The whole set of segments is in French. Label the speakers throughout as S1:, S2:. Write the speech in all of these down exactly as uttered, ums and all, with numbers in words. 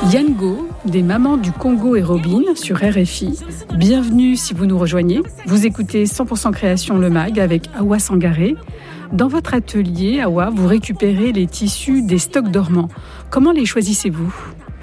S1: Yango, des mamans du Congo et Robin sur R F I. Bienvenue si vous nous rejoignez. Vous écoutez cent pour cent Création le Mag avec Awa Sangaré. Dans votre atelier, Awa, vous récupérez les tissus des stocks dormants. Comment les choisissez-vous ?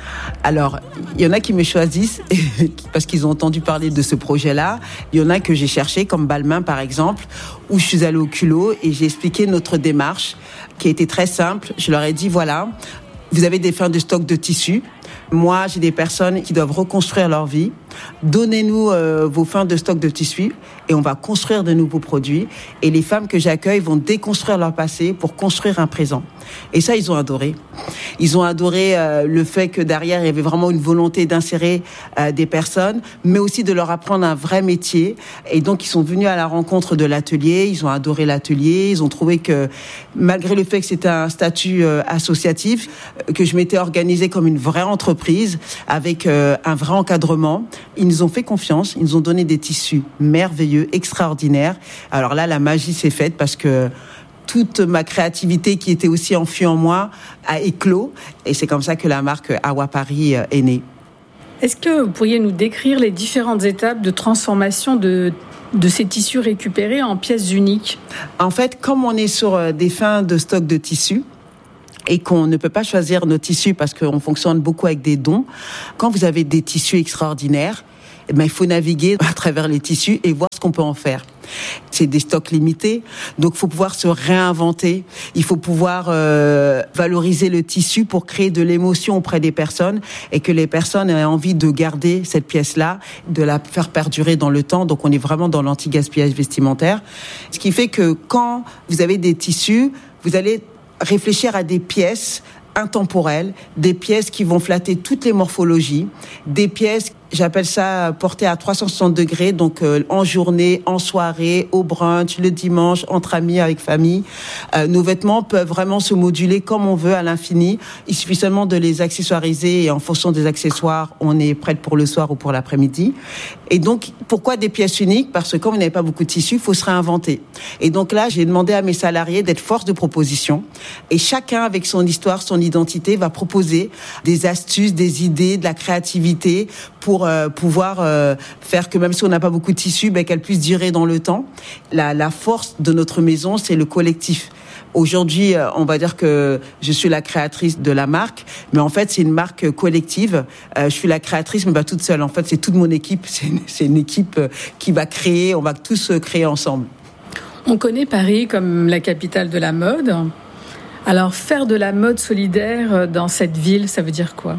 S2: Alors, il y en a qui me choisissent parce qu'ils ont entendu parler de ce projet-là. Il y en a que j'ai cherché, comme Balmain par exemple, où je suis allée au culot et j'ai expliqué notre démarche qui a été très simple. Je leur ai dit, voilà, vous avez des fins de stock de tissus. Moi, j'ai des personnes qui doivent reconstruire leur vie. Donnez-nous euh, vos fins de stock de tissus et on va construire de nouveaux produits. Et les femmes que j'accueille vont déconstruire leur passé pour construire un présent. Et ça, ils ont adoré. Ils ont adoré euh, le fait que derrière, il y avait vraiment une volonté d'insérer euh, des personnes, mais aussi de leur apprendre un vrai métier. Et donc, ils sont venus à la rencontre de l'atelier. Ils ont adoré l'atelier. Ils ont trouvé que, malgré le fait que c'était un statut euh, associatif, euh, que je m'étais organisée comme une vraie entreprise avec euh, un vrai encadrement, ils nous ont fait confiance. Ils nous ont donné des tissus merveilleux, extraordinaires. Alors là, la magie s'est faite parce que toute ma créativité qui était aussi enfuie en moi a éclos. Et c'est comme ça que la marque Awa Paris est née.
S1: Est-ce que vous pourriez nous décrire les différentes étapes de transformation de, de ces tissus récupérés en pièces uniques ?
S2: En fait, comme on est sur des fins de stock de tissus, et qu'on ne peut pas choisir nos tissus parce qu'on fonctionne beaucoup avec des dons, quand vous avez des tissus extraordinaires, eh ben, il faut naviguer à travers les tissus et voir ce qu'on peut en faire. C'est des stocks limités, donc il faut pouvoir se réinventer. Il faut pouvoir euh, valoriser le tissu pour créer de l'émotion auprès des personnes et que les personnes aient envie de garder cette pièce-là, de la faire perdurer dans le temps. Donc on est vraiment dans l'anti-gaspillage vestimentaire. Ce qui fait que quand vous avez des tissus, vous allez réfléchir à des pièces intemporelles, des pièces qui vont flatter toutes les morphologies, des pièces, j'appelle ça portées à trois cent soixante degrés, donc euh, en journée, en soirée, au brunch, le dimanche, entre amis, avec famille. Euh, nos vêtements peuvent vraiment se moduler comme on veut à l'infini. Il suffit seulement de les accessoiriser et en fonction des accessoires, on est prête pour le soir ou pour l'après-midi. Et donc, pourquoi des pièces uniques ? Parce que comme vous n'avez pas beaucoup de tissus, il faut se réinventer. Et donc là, j'ai demandé à mes salariés d'être force de proposition. Et chacun, avec son histoire, son identité, va proposer des astuces, des idées, de la créativité pour euh, pouvoir euh, faire que même si on n'a pas beaucoup de tissus, ben, qu'elle puisse durer dans le temps. La, la force de notre maison, c'est le collectif. Aujourd'hui, on va dire que je suis la créatrice de la marque, mais en fait, c'est une marque collective. Euh, je suis la créatrice, mais pas toute seule. En fait, c'est toute mon équipe. C'est une, c'est une équipe qui va créer. On va tous créer ensemble.
S1: On connaît Paris comme la capitale de la mode. Alors, faire de la mode solidaire dans cette ville, ça veut dire quoi ?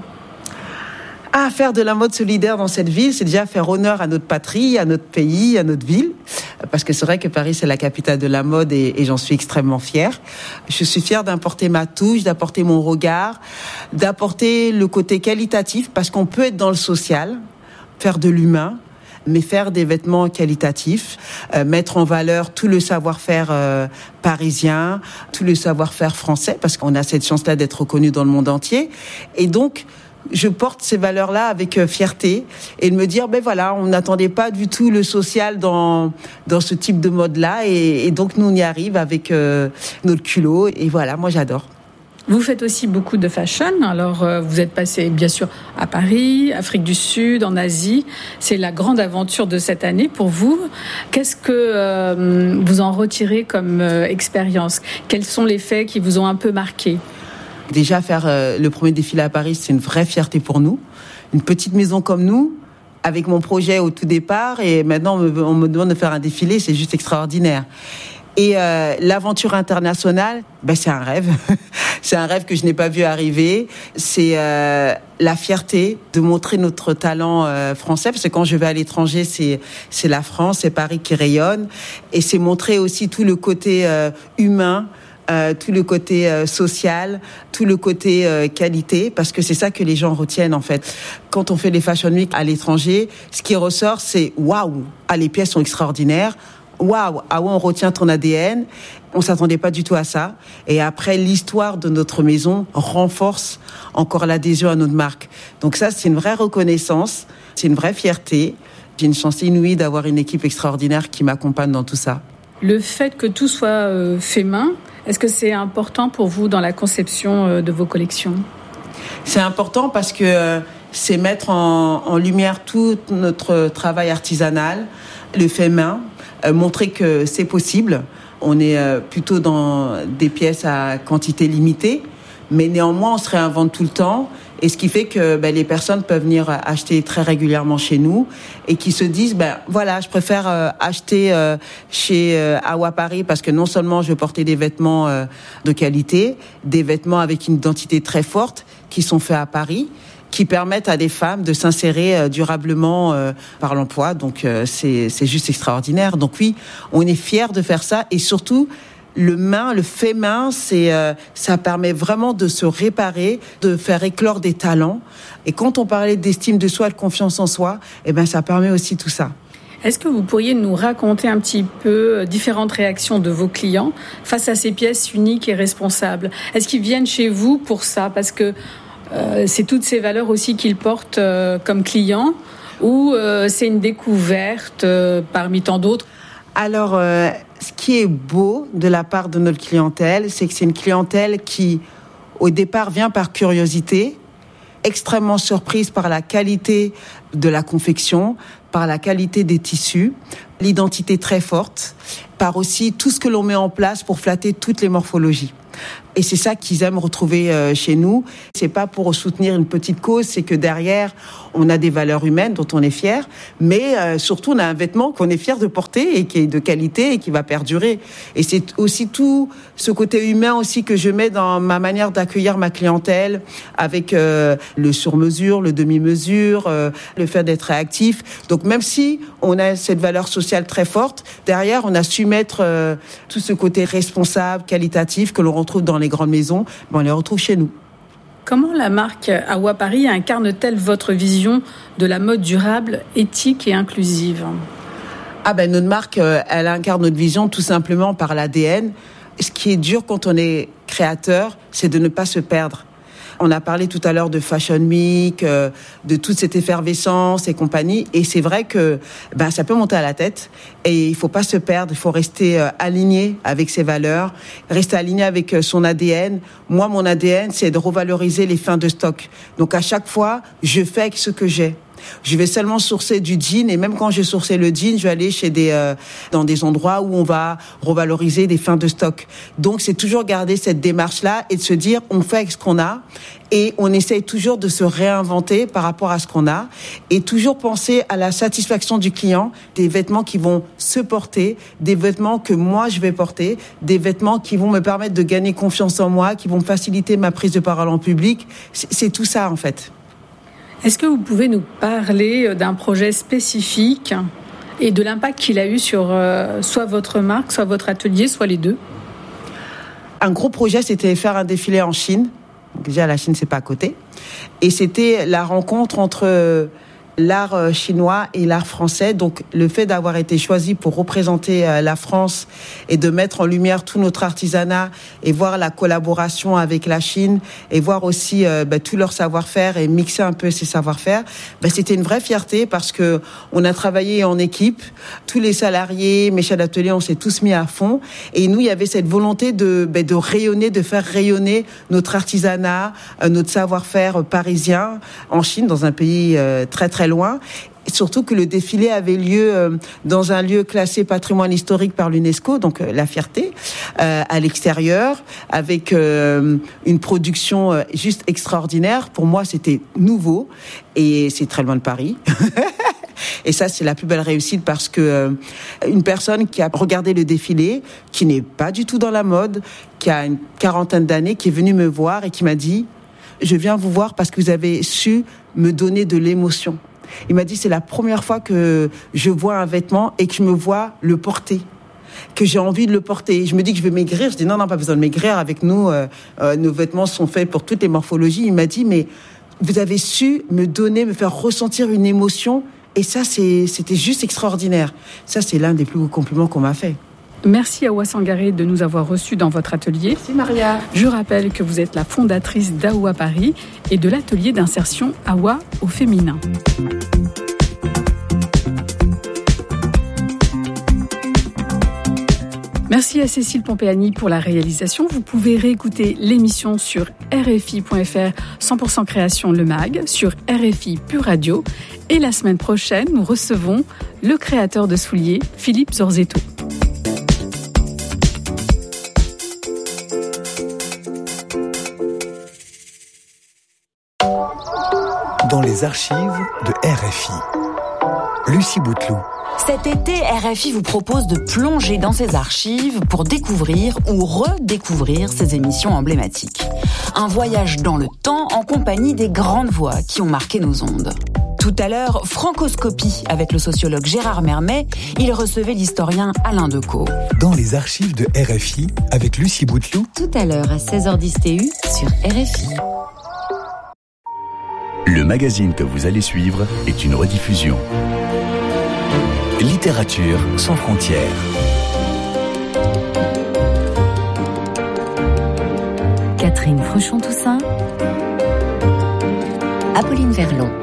S2: Ah, faire de la mode solidaire dans cette ville, c'est déjà faire honneur à notre patrie, à notre pays, à notre ville. Parce que c'est vrai que Paris, c'est la capitale de la mode et, et j'en suis extrêmement fière. Je suis fière d'apporter ma touche, d'apporter mon regard, d'apporter le côté qualitatif parce qu'on peut être dans le social, faire de l'humain, mais faire des vêtements qualitatifs, euh, mettre en valeur tout le savoir-faire euh, parisien, tout le savoir-faire français, parce qu'on a cette chance-là d'être reconnu dans le monde entier. Et donc, je porte ces valeurs-là avec fierté et de me dire, ben voilà, on n'attendait pas du tout le social dans dans ce type de mode-là et, et donc nous on y arrive avec euh, notre culot et voilà, moi j'adore.
S1: Vous faites aussi beaucoup de fashion. Alors, euh, vous êtes passé, bien sûr, à Paris, Afrique du Sud, en Asie. C'est la grande aventure de cette année pour vous. Qu'est-ce que euh, vous en retirez comme euh, expérience ? Quels sont les faits qui vous ont un peu marqué ?
S2: Déjà, faire euh, le premier défilé à Paris, c'est une vraie fierté pour nous. Une petite maison comme nous, avec mon projet au tout départ, et maintenant, on me, on me demande de faire un défilé, c'est juste extraordinaire. Et euh, l'aventure internationale, ben c'est un rêve. C'est un rêve que je n'ai pas vu arriver. C'est euh, la fierté de montrer notre talent euh, français, parce que quand je vais à l'étranger, c'est c'est la France, c'est Paris qui rayonne, et c'est montrer aussi tout le côté euh, humain. Euh, tout le côté euh, social, tout le côté euh, qualité, parce que c'est ça que les gens retiennent en fait. Quand on fait les Fashion Week à l'étranger, ce qui ressort, c'est waouh, ah les pièces sont extraordinaires, waouh, ah ouais, on retient ton A D N. On s'attendait pas du tout à ça. Et après, l'histoire de notre maison renforce encore l'adhésion à notre marque. Donc ça, c'est une vraie reconnaissance, c'est une vraie fierté. J'ai une chance inouïe d'avoir une équipe extraordinaire qui m'accompagne dans tout ça.
S1: Le fait que tout soit euh, fait main, est-ce que c'est important pour vous dans la conception euh, de vos collections ?
S2: C'est important parce que euh, c'est mettre en, en lumière tout notre travail artisanal, le fait main, euh, montrer que c'est possible. On est euh, plutôt dans des pièces à quantité limitée, mais néanmoins on se réinvente tout le temps. Et ce qui fait que ben, les personnes peuvent venir acheter très régulièrement chez nous et qui se disent, ben voilà, je préfère euh, acheter euh, chez euh, Awa Paris parce que non seulement je vais porter des vêtements euh, de qualité, des vêtements avec une identité très forte qui sont faits à Paris, qui permettent à des femmes de s'insérer euh, durablement euh, par l'emploi. Donc euh, c'est, c'est juste extraordinaire. Donc oui, on est fiers de faire ça et surtout, le main, le fait main, c'est, euh, ça permet vraiment de se réparer, de faire éclore des talents. Et quand on parlait d'estime de soi, de confiance en soi, eh ben, ça permet aussi tout ça.
S1: Est-ce que vous pourriez nous raconter un petit peu différentes réactions de vos clients face à ces pièces uniques et responsables? Est-ce qu'ils viennent chez vous pour ça? Parce que euh, c'est toutes ces valeurs aussi qu'ils portent euh, comme clients, ou euh, c'est une découverte euh, parmi tant d'autres?
S2: Alors, euh, ce qui est beau de la part de notre clientèle, c'est que c'est une clientèle qui, au départ, vient par curiosité, extrêmement surprise par la qualité de la confection, par la qualité des tissus, l'identité très forte, par aussi tout ce que l'on met en place pour flatter toutes les morphologies. Et c'est ça qu'ils aiment retrouver euh, chez nous. C'est pas pour soutenir une petite cause, c'est que derrière, on a des valeurs humaines dont on est fier, mais euh, surtout on a un vêtement qu'on est fier de porter et qui est de qualité et qui va perdurer. Et c'est aussi tout ce côté humain aussi que je mets dans ma manière d'accueillir ma clientèle, avec euh, le sur-mesure, le demi-mesure, euh, le fait d'être réactif. Donc même si on a cette valeur sociale très forte, derrière on a su mettre euh, tout ce côté responsable, qualitatif que l'on retrouve dans les grandes maisons, ben on les retrouve chez nous.
S1: Comment la marque Awa Paris incarne-t-elle votre vision de la mode durable, éthique et inclusive?
S2: Ah ben notre marque, elle incarne notre vision tout simplement par l'A D N. Ce qui est dur quand on est créateur, c'est de ne pas se perdre. On a parlé tout à l'heure de Fashion Week, euh, de toute cette effervescence et compagnie. Et c'est vrai que ben, ça peut monter à la tête. Et il faut pas se perdre. Il faut rester euh, aligné avec ses valeurs, rester aligné avec euh, son A D N. Moi, mon A D N, c'est de revaloriser les fins de stock. Donc, à chaque fois, je fais avec ce que j'ai. Je vais seulement sourcer du jean, et même quand je sourçais le jean, je vais aller chez des euh, dans des endroits où on va revaloriser des fins de stock. Donc c'est toujours garder cette démarche-là et de se dire on fait avec ce qu'on a et on essaye toujours de se réinventer par rapport à ce qu'on a et toujours penser à la satisfaction du client, des vêtements qui vont se porter, des vêtements que moi je vais porter, des vêtements qui vont me permettre de gagner confiance en moi, qui vont me faciliter ma prise de parole en public. C'est, c'est tout ça en fait.
S1: Est-ce que vous pouvez nous parler d'un projet spécifique et de l'impact qu'il a eu sur euh, soit votre marque, soit votre atelier, soit les deux?
S2: Un gros projet, c'était faire un défilé en Chine. Déjà, la Chine, c'est pas à côté. Et c'était la rencontre entre l'art chinois et l'art français. Donc, le fait d'avoir été choisi pour représenter la France et de mettre en lumière tout notre artisanat et voir la collaboration avec la Chine et voir aussi euh, bah, tout leur savoir-faire et mixer un peu ces savoir-faire, bah, c'était une vraie fierté parce que on a travaillé en équipe. Tous les salariés, mes chefs d'atelier, on s'est tous mis à fond. Et nous, il y avait cette volonté de, bah, de rayonner, de faire rayonner notre artisanat, euh, notre savoir-faire parisien en Chine, dans un pays euh, très très loin. Et surtout que le défilé avait lieu euh, dans un lieu classé patrimoine historique par l'UNESCO, donc euh, la fierté, euh, à l'extérieur, avec euh, une production euh, juste extraordinaire. Pour moi, c'était nouveau et c'est très loin de Paris. Et ça, c'est la plus belle réussite parce que euh, une personne qui a regardé le défilé, qui n'est pas du tout dans la mode, qui a une quarantaine d'années, qui est venue me voir et qui m'a dit « Je viens vous voir parce que vous avez su me donner de l'émotion. » Il m'a dit, c'est la première fois que je vois un vêtement et que je me vois le porter, que j'ai envie de le porter. Je me dis que je vais maigrir. Je dis, non, non, pas besoin de maigrir. Avec nous, euh, euh, nos vêtements sont faits pour toutes les morphologies. Il m'a dit, mais vous avez su me donner, me faire ressentir une émotion. Et ça, c'est, c'était juste extraordinaire. Ça, c'est l'un des plus beaux compliments qu'on m'a fait.
S1: Merci Awa Sangaré de nous avoir reçus dans votre atelier.
S2: Merci Maria.
S1: Je rappelle que vous êtes la fondatrice d'Awa Paris et de l'atelier d'insertion Awa au féminin. Merci à Cécile Pompeani pour la réalisation. Vous pouvez réécouter l'émission sur R F I point F R, cent pour cent création Le Mag, sur R F I Pure Radio. Et la semaine prochaine, nous recevons le créateur de souliers, Philippe Zorzetto.
S3: Dans les archives de R F I. Lucie Bouteloup.
S4: Cet été, R F I vous propose de plonger dans ses archives pour découvrir ou redécouvrir ses émissions emblématiques. Un voyage dans le temps en compagnie des grandes voix qui ont marqué nos ondes. Tout à l'heure, Francoscopie avec le sociologue Gérard Mermet, il recevait l'historien Alain Decaux.
S3: Dans les archives de R F I avec Lucie Bouteloup.
S4: Tout à l'heure à seize heures dix T U sur R F I.
S5: Le magazine que vous allez suivre est une rediffusion. Littérature sans frontières.
S4: Catherine Fruchon-Toussaint, Apolline Verlon.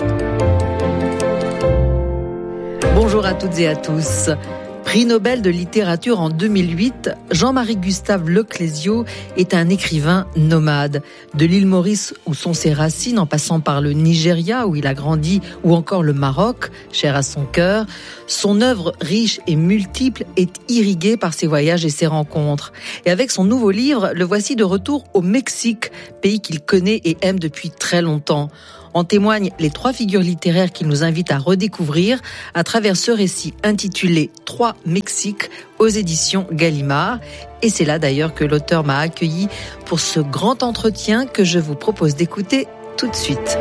S6: Bonjour à toutes et à tous. Prix Nobel de littérature en deux mille huit, Jean-Marie Gustave Leclésio est un écrivain nomade. De l'île Maurice où sont ses racines, en passant par le Nigeria où il a grandi, ou encore le Maroc, cher à son cœur, son œuvre riche et multiple est irriguée par ses voyages et ses rencontres. Et avec son nouveau livre, le voici de retour au Mexique, pays qu'il connaît et aime depuis très longtemps. En témoignent les trois figures littéraires qu'il nous invite à redécouvrir à travers ce récit intitulé « Trois Mexiques » aux éditions Gallimard. Et c'est là d'ailleurs que l'auteur m'a accueilli pour ce grand entretien que je vous propose d'écouter tout de suite.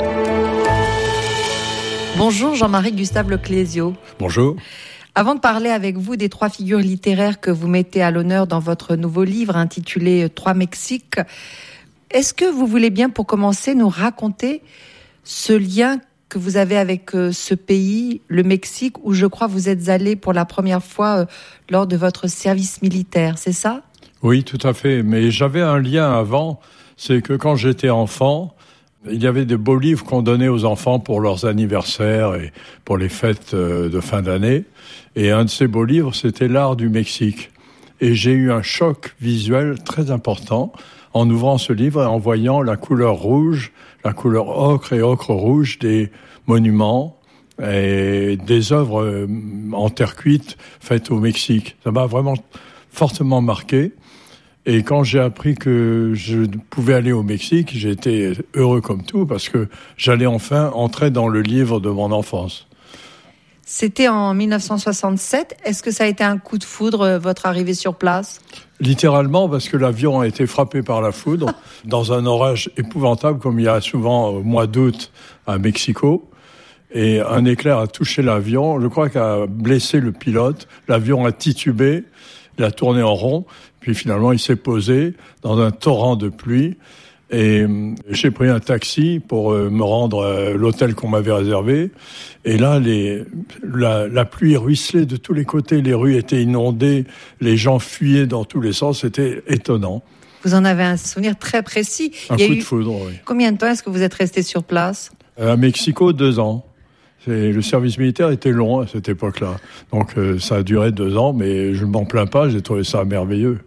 S6: Bonjour Jean-Marie Gustave Leclésio.
S7: Bonjour.
S6: Avant de parler avec vous des trois figures littéraires que vous mettez à l'honneur dans votre nouveau livre intitulé « Trois Mexiques », est-ce que vous voulez bien pour commencer nous raconter ce lien que vous avez avec euh, ce pays, le Mexique, où je crois vous êtes allé pour la première fois euh, lors de votre service militaire, c'est ça ?
S7: Oui, tout à fait. Mais j'avais un lien avant, c'est que quand j'étais enfant, il y avait des beaux livres qu'on donnait aux enfants pour leurs anniversaires et pour les fêtes euh, de fin d'année. Et un de ces beaux livres, c'était L'Art du Mexique. Et j'ai eu un choc visuel très important en ouvrant ce livre et en voyant la couleur rouge, la couleur ocre et ocre rouge des monuments et des œuvres en terre cuite faites au Mexique. Ça m'a vraiment fortement marqué. Et quand j'ai appris que je pouvais aller au Mexique, j'ai été heureux comme tout parce que j'allais enfin entrer dans le livre de mon enfance.
S6: C'était en dix-neuf cent soixante-sept. Est-ce que ça a été un coup de foudre, votre arrivée sur place ?
S7: Littéralement, parce que l'avion a été frappé par la foudre dans un orage épouvantable, comme il y a souvent au mois d'août à Mexico. Et un éclair a touché l'avion. Je crois qu'il a blessé le pilote. L'avion a titubé, il a tourné en rond. Puis finalement, il s'est posé dans un torrent de pluie. Et j'ai pris un taxi pour me rendre à l'hôtel qu'on m'avait réservé. Et là, les, la, la pluie ruisselait de tous les côtés. Les rues étaient inondées. Les gens fuyaient dans tous les sens. C'était étonnant.
S6: Vous en avez un souvenir très précis.
S7: Un
S6: Il y a
S7: coup
S6: eu...
S7: de foudre, oui.
S6: Combien de temps est-ce que vous êtes resté sur place ?
S7: À Mexico, deux ans. C'est, le service militaire était long à cette époque-là. Donc euh, ça a duré deux ans, mais je ne m'en plains pas. J'ai trouvé ça merveilleux.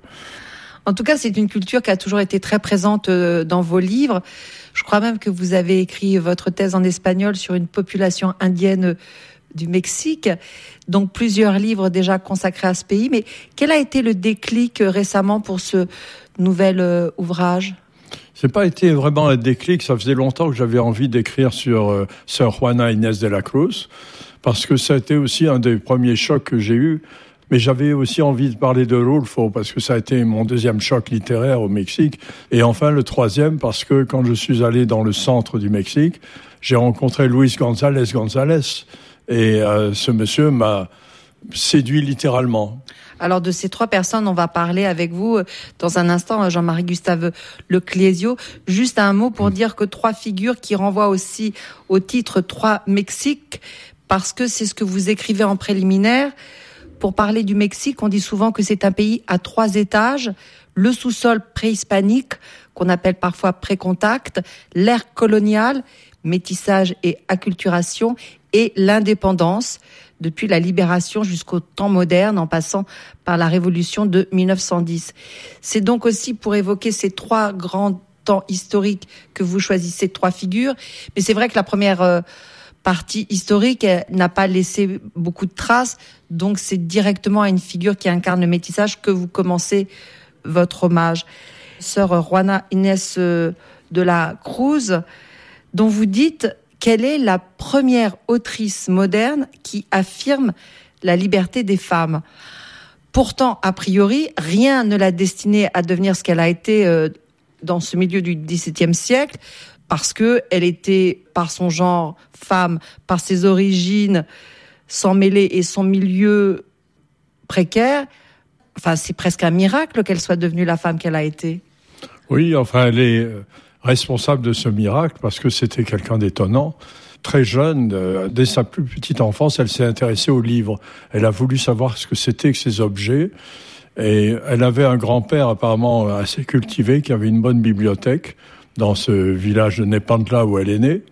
S6: En tout cas, c'est une culture qui a toujours été très présente dans vos livres. Je crois même que vous avez écrit votre thèse en espagnol sur une population indienne du Mexique. Donc, plusieurs livres déjà consacrés à ce pays. Mais quel a été le déclic récemment pour ce nouvel ouvrage ?
S7: C'est pas été vraiment un déclic. Ça faisait longtemps que j'avais envie d'écrire sur euh, Sœur Juana Inés de la Cruz, parce que ça a été aussi un des premiers chocs que j'ai eus. Mais j'avais aussi envie de parler de Rulfo, parce que ça a été mon deuxième choc littéraire au Mexique. Et enfin, le troisième, parce que quand je suis allé dans le centre du Mexique, j'ai rencontré Luis González González. Et euh, ce monsieur m'a séduit littéralement.
S6: Alors, de ces trois personnes, on va parler avec vous dans un instant, Jean-Marie Gustave Leclésio. Juste un mot pour mmh. dire que trois figures qui renvoient aussi au titre « Trois Mexiques », parce que c'est ce que vous écrivez en préliminaire. Pour parler du Mexique, on dit souvent que c'est un pays à trois étages. Le sous-sol préhispanique, qu'on appelle parfois pré-contact, l'ère coloniale, métissage et acculturation, et l'indépendance. depuis la libération jusqu'au temps moderne, en passant par la Révolution de mille neuf cent dix. C'est donc aussi pour évoquer ces trois grands temps historiques que vous choisissez trois figures. Mais c'est vrai que la première euh, partie historique n'a pas laissé beaucoup de traces, donc c'est directement à une figure qui incarne le métissage que vous commencez votre hommage. Sœur Juana Inés de la Cruz, dont vous dites qu'elle est la première autrice moderne qui affirme la liberté des femmes. Pourtant, a priori, rien ne l'a destinée à devenir ce qu'elle a été euh, dans ce milieu du dix-septième siècle, parce que elle était, par son genre femme, par ses origines, sans mêler et son milieu précaire, enfin, c'est presque un miracle qu'elle soit devenue la femme qu'elle a été.
S7: Oui, enfin, elle est responsable de ce miracle parce que c'était quelqu'un d'étonnant. Très jeune, euh, dès sa plus petite enfance, elle s'est intéressée aux livres. Elle a voulu savoir ce que c'était que ces objets. Et elle avait un grand-père apparemment assez cultivé qui avait une bonne bibliothèque dans ce village de Nepantla où elle est née.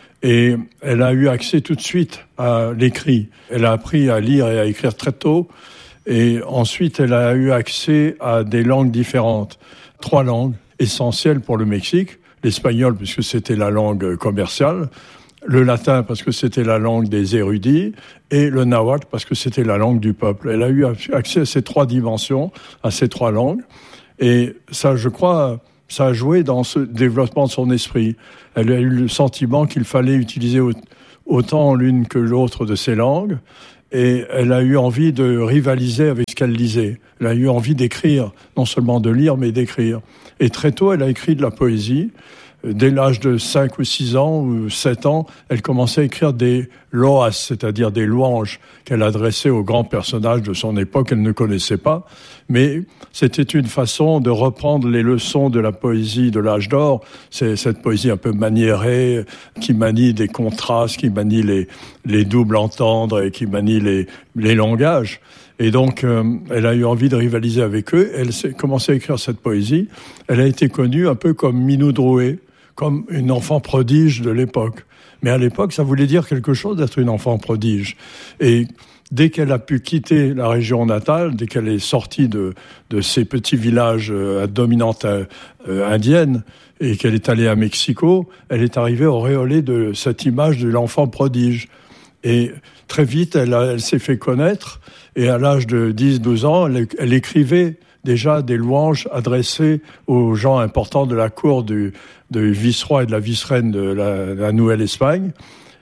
S7: Et elle a eu accès tout de suite à l'écrit. Elle a appris à lire et à écrire très tôt. Et ensuite, elle a eu accès à des langues différentes. Trois langues essentielles pour le Mexique. L'espagnol, puisque c'était la langue commerciale. Le latin, parce que c'était la langue des érudits. Et le nahuatl, parce que c'était la langue du peuple. Elle a eu accès à ces trois dimensions, à ces trois langues. Et ça, je crois, ça a joué dans ce développement de son esprit. Elle a eu le sentiment qu'il fallait utiliser autant l'une que l'autre de ces langues. Et elle a eu envie de rivaliser avec ce qu'elle lisait. Elle a eu envie d'écrire, non seulement de lire, mais d'écrire. Et très tôt, elle a écrit de la poésie. Dès l'âge de cinq ou six ans ou sept ans, elle commençait à écrire des loas, c'est-à-dire des louanges qu'elle adressait aux grands personnages de son époque qu'elle ne connaissait pas. Mais c'était une façon de reprendre les leçons de la poésie de l'âge d'or. C'est cette poésie un peu maniérée, qui manie des contrastes, qui manie les, les doubles entendres et qui manie les, les langages. Et donc, euh, elle a eu envie de rivaliser avec eux. Elle s'est commencé à écrire cette poésie. Elle a été connue un peu comme Minou Drouet, comme une enfant prodige de l'époque. Mais à l'époque, ça voulait dire quelque chose d'être une enfant prodige. Et dès qu'elle a pu quitter la région natale, dès qu'elle est sortie de, de ces petits villages à dominante euh, indienne et qu'elle est allée à Mexico, elle est arrivée auréolée de cette image de l'enfant prodige. Et très vite, elle, a, elle s'est fait connaître. Et à l'âge de dix douze ans, elle, elle écrivait déjà des louanges adressées aux gens importants de la cour du, du vice-roi et de la vice-reine de la, de la Nouvelle-Espagne.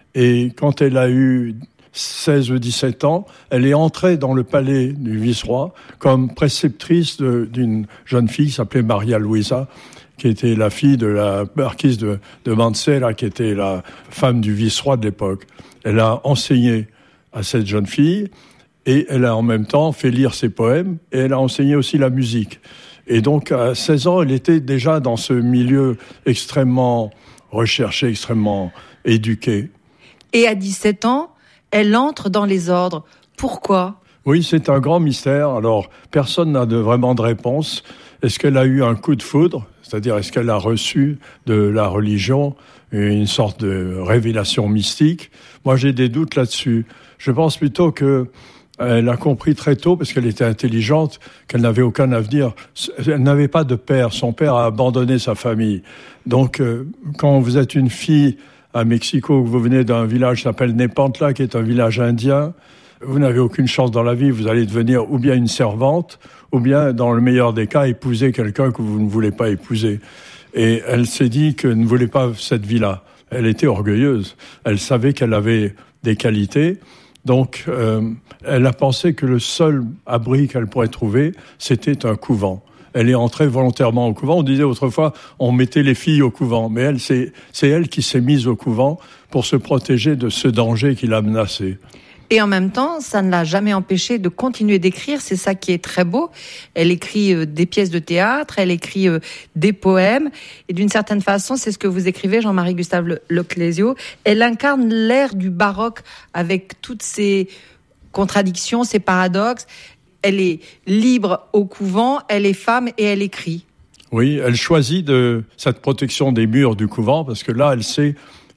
S7: Et quand elle a eu seize ou dix-sept ans, elle est entrée dans le palais du vice-roi comme préceptrice de, d'une jeune fille qui s'appelait Maria Luisa, qui était la fille de la marquise de, de Mancera, qui était la femme du vice-roi de l'époque. Elle a enseigné à cette jeune fille et elle a en même temps fait lire ses poèmes et elle a enseigné aussi la musique. Et donc, à seize ans, elle était déjà dans ce milieu extrêmement recherché, extrêmement éduqué.
S6: Et à dix-sept ans, elle entre dans les ordres. Pourquoi ?
S7: Oui, c'est un grand mystère. Alors, personne n'a de, vraiment de réponse. Est-ce qu'elle a eu un coup de foudre ? C'est-à-dire, est-ce qu'elle a reçu de la religion une sorte de révélation mystique ? Moi, j'ai des doutes là-dessus. Je pense plutôt que elle a compris très tôt, parce qu'elle était intelligente, qu'elle n'avait aucun avenir. Elle n'avait pas de père. Son père a abandonné sa famille. Donc, euh, quand vous êtes une fille à Mexico, que vous venez d'un village qui s'appelle Nepantla, qui est un village indien, vous n'avez aucune chance dans la vie. Vous allez devenir ou bien une servante, ou bien, dans le meilleur des cas, épouser quelqu'un que vous ne voulez pas épouser. Et elle s'est dit qu'elle ne voulait pas cette vie-là. Elle était orgueilleuse. Elle savait qu'elle avait des qualités. Donc, euh, elle a pensé que le seul abri qu'elle pourrait trouver, c'était un couvent. Elle est entrée volontairement au couvent. On disait autrefois, on mettait les filles au couvent. Mais elle, c'est, c'est elle qui s'est mise au couvent pour se protéger de ce danger qui l'a menacée.
S6: Et en même temps, ça ne l'a jamais empêchée de continuer d'écrire. C'est ça qui est très beau. Elle écrit euh, des pièces de théâtre, elle écrit euh, des poèmes. Et d'une certaine façon, c'est ce que vous écrivez, Jean-Marie Gustave Leclésio. Elle incarne l'ère du baroque avec toutes ses contradictions, ses paradoxes. Elle est libre au couvent, elle est femme et elle écrit.
S7: Oui, elle choisit de cette protection des murs du couvent parce que là, elle sait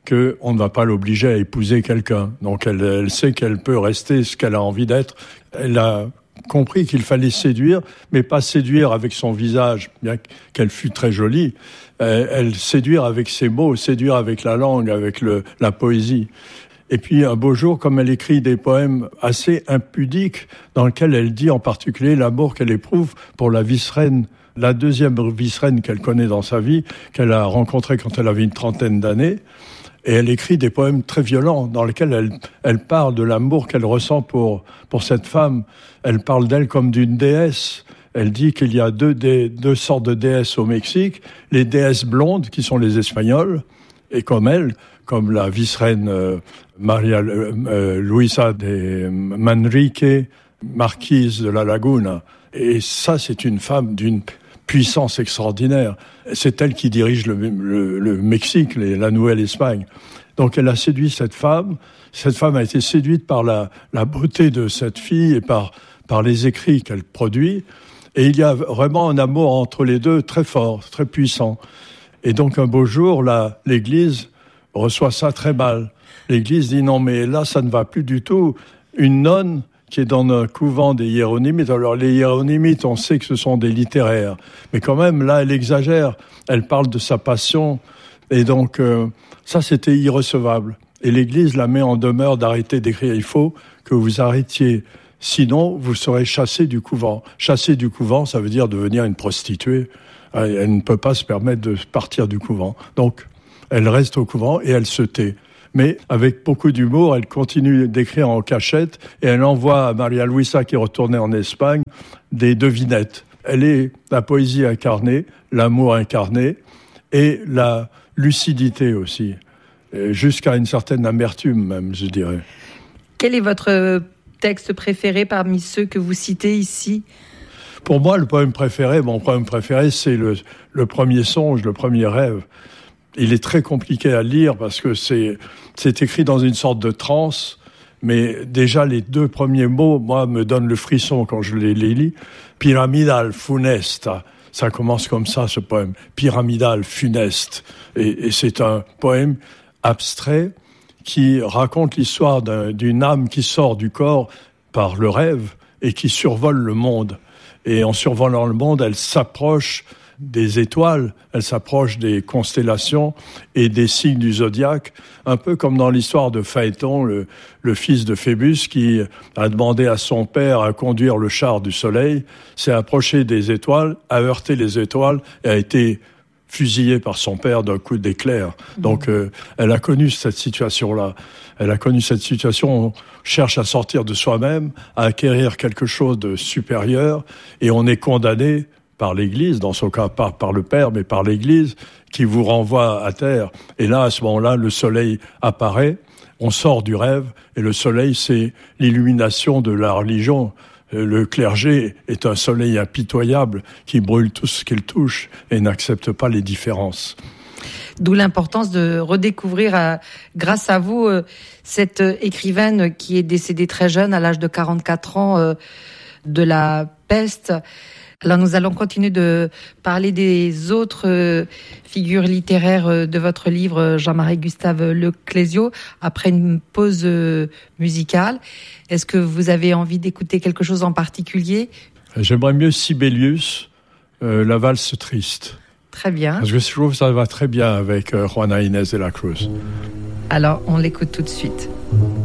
S7: qu'on ne va pas l'obliger à épouser quelqu'un. Donc elle, elle sait qu'elle peut rester ce qu'elle a envie d'être. Elle a compris qu'il fallait séduire, mais pas séduire avec son visage, bien qu'elle fût très jolie. Elle, elle séduire avec ses mots, séduire avec la langue, avec le, la poésie. Et puis un beau jour, comme elle écrit des poèmes assez impudiques, dans lesquels elle dit en particulier l'amour qu'elle éprouve pour la vice-reine, la deuxième vice-reine qu'elle connaît dans sa vie, qu'elle a rencontrée quand elle avait une trentaine d'années. Et elle écrit des poèmes très violents dans lesquels elle, elle parle de l'amour qu'elle ressent pour, pour cette femme. Elle parle d'elle comme d'une déesse. Elle dit qu'il y a deux, dé, deux sortes de déesses au Mexique. Les déesses blondes, qui sont les Espagnols, et comme elle, comme la vice-reine euh, Maria euh, Luisa de Manrique, marquise de la Laguna. Et ça, c'est une femme d'une puissance extraordinaire. C'est elle qui dirige le, le, le Mexique, les, la Nouvelle-Espagne. Donc elle a séduit cette femme. Cette femme a été séduite par la, la beauté de cette fille et par, par les écrits qu'elle produit. Et il y a vraiment un amour entre les deux très fort, très puissant. Et donc un beau jour, là, l'Église reçoit ça très mal. L'Église dit non, mais là, ça ne va plus du tout. Une nonne qui est dans un couvent des hiéronymites. Alors les hiéronymites, on sait que ce sont des littéraires, mais quand même là, elle exagère. Elle parle de sa passion, et donc euh, ça, c'était irrecevable. Et l'Église la met en demeure d'arrêter d'écrire. Il faut que vous arrêtiez, sinon vous serez chassé du couvent. Chassé du couvent, ça veut dire devenir une prostituée. Elle ne peut pas se permettre de partir du couvent. Donc, elle reste au couvent et elle se tait. Mais avec beaucoup d'humour, elle continue d'écrire en cachette et elle envoie à Maria Luisa, qui est retournée en Espagne, des devinettes. Elle est la poésie incarnée, l'amour incarné et la lucidité aussi, jusqu'à une certaine amertume même, je dirais.
S6: Quel est votre texte préféré parmi ceux que vous citez ici ?
S7: Pour moi, le poème préféré, mon poème préféré, c'est le, le premier songe, le premier rêve. Il est très compliqué à lire parce que c'est, c'est écrit dans une sorte de transe, mais déjà les deux premiers mots, moi, me donnent le frisson quand je les, les lis. Pyramidal, funesta. Ça commence comme ça, ce poème. Pyramidal, funeste. Et, et c'est un poème abstrait qui raconte l'histoire d'un, d'une âme qui sort du corps par le rêve et qui survole le monde. Et en survolant le monde, elle s'approche des étoiles, elle s'approche des constellations et des signes du zodiaque, un peu comme dans l'histoire de Phaéton, le, le fils de Phébus, qui a demandé à son père à conduire le char du soleil, s'est approché des étoiles, a heurté les étoiles et a été fusillé par son père d'un coup d'éclair. Donc, euh, elle a connu cette situation-là. Elle a connu cette situation, on cherche à sortir de soi-même, à acquérir quelque chose de supérieur, et on est condamné par l'Église, dans son cas pas par le Père, mais par l'Église, qui vous renvoie à terre. Et là, à ce moment-là, le soleil apparaît, on sort du rêve, et le soleil, c'est l'illumination de la religion. Le clergé est un soleil impitoyable qui brûle tout ce qu'il touche et n'accepte pas les différences.
S6: D'où l'importance de redécouvrir, euh, grâce à vous, euh, cette écrivaine qui est décédée très jeune, à l'âge de quarante-quatre ans, euh, de la peste. Alors nous allons continuer de parler des autres euh, figures littéraires euh, de votre livre, Jean-Marie Gustave Leclésio, après une pause euh, musicale. Est-ce que vous avez envie d'écouter quelque chose en particulier ?
S7: J'aimerais mieux Sibelius, euh, La valse triste.
S6: Très bien.
S7: Parce que je trouve que ça va très bien avec euh, Juana Inés de la Cruz.
S6: Alors on l'écoute tout de suite.